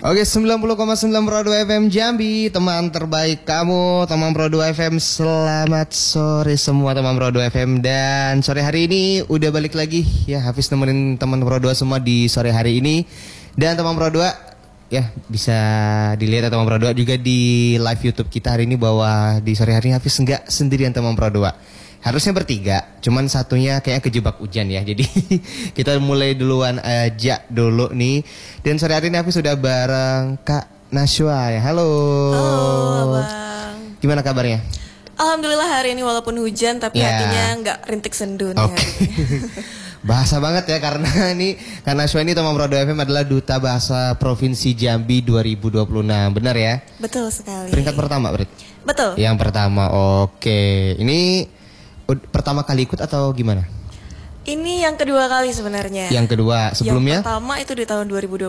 Oke, 90,9 Pro 2 FM Jambi, teman terbaik kamu, teman Pro 2 FM. Selamat sore semua teman Pro 2 FM. Dan sore hari ini udah balik lagi ya, Hafiz nemenin teman Pro 2 semua di sore hari ini. Dan teman Pro 2 ya bisa dilihat teman Pro 2 juga di live YouTube kita hari ini, bahwa di sore hari ini Hafiz enggak sendirian teman Pro 2. Harusnya bertiga, cuman satunya kayaknya kejebak hujan ya. Jadi kita mulai duluan aja dulu nih. Dan sore hari ini aku sudah bareng Kak Nashwa ya. Halo. Halo Abang. Gimana kabarnya? Alhamdulillah hari ini walaupun hujan tapi hatinya nggak rintik sendu nih. Oke. Bahasa banget ya, karena ini Kak Nashwa ini teman Pro 2 FM adalah Duta Bahasa Provinsi Jambi 2026. Benar ya? Betul sekali. Peringkat pertama berarti? Betul. Yang pertama, oke. Ini pertama kali ikut atau gimana? Ini yang kedua kali sebenarnya. Yang kedua, sebelumnya? Yang pertama itu di tahun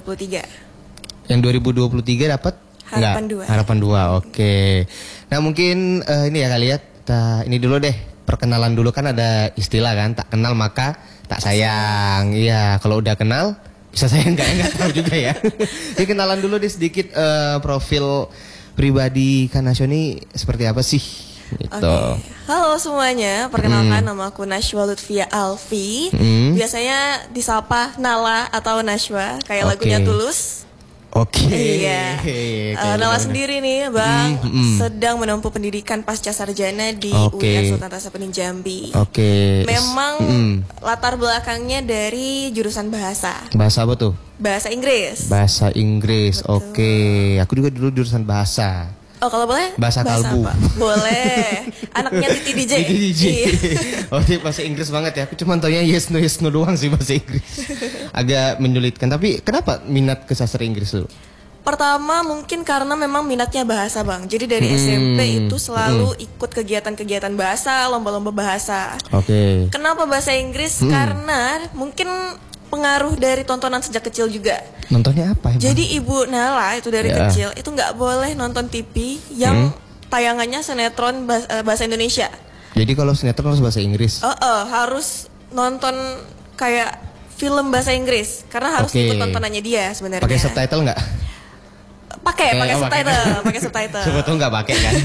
2023. Yang 2023 dapat? Harapan 2. Harapan 2, oke. Nah mungkin ini ya kali ya, ini dulu deh, perkenalan dulu. Kan ada istilah kan, tak kenal maka tak sayang. Iya, kalau udah kenal bisa sayang nggak tahu juga ya. Jadi kenalan dulu deh sedikit, profil pribadi Kak Nashwa ini seperti apa sih? Gitu. Oke. Halo semuanya, perkenalkan nama aku Nashwa Lutfia Alfi. Biasanya disapa Nala atau Nashwa, kayak lagunya Tulus. Oke. Iya. Nala sendiri nih Bang, sedang menempuh pendidikan pasca sarjana di UIN Sultan Hasanuddin Jambi. Memang latar belakangnya dari jurusan bahasa. Bahasa apa tuh? Bahasa Inggris. Bahasa Inggris. Oke. Aku juga dulu jurusan bahasa. Oh kalau boleh? Bahasa kalbu. Apa? Boleh. Anaknya Titi DJ. Titi DJ. Oh, ini bahasa Inggris banget ya. Aku cuma taunya yes no doang sih bahasa Inggris. Agak menyulitkan. Tapi kenapa minat ke sastra Inggris dulu? Pertama mungkin karena memang minatnya bahasa Bang. Jadi dari SMP itu selalu ikut kegiatan-kegiatan bahasa, lomba-lomba bahasa. Oke. Kenapa bahasa Inggris? Karena mungkin pengaruh dari tontonan sejak kecil juga. Nontonnya apa emang? Jadi Ibu Nala itu dari kecil itu nggak boleh nonton TV yang tayangannya sinetron bahasa Indonesia. Jadi kalau sinetron harus bahasa Inggris? Harus nonton kayak film bahasa Inggris karena harus ikut tontonannya dia sebenarnya. Pakai subtitle nggak? Pakai subtitle. Sebetulnya nggak pakai kan?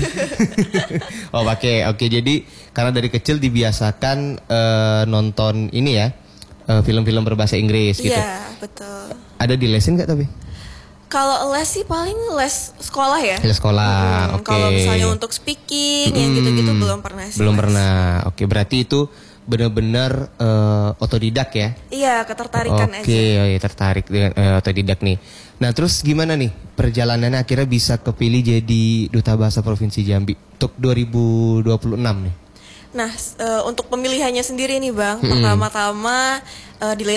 Oh pakai. Oke, jadi karena dari kecil dibiasakan nonton ini ya, film-film berbahasa Inggris gitu. Iya betul. Ada di lesin nggak tapi? Kalau les sih paling les sekolah ya. Les sekolah, oke. Kalau misalnya untuk speaking yang gitu-gitu belum pernah sih. Belum pernah. Oke, berarti itu benar-benar otodidak ya? Iya, ketertarikan aja. Oke, tertarik dengan otodidak nih. Nah, terus gimana nih perjalanannya akhirnya bisa kepilih jadi Duta Bahasa Provinsi Jambi untuk 2026 nih? Nah, untuk pemilihannya sendiri nih Bang, pertama-tama